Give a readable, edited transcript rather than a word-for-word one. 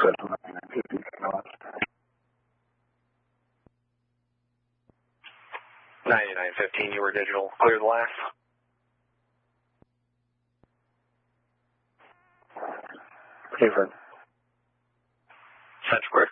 9915, you were digital. Clear the last. Okay, Fred. Central Clear.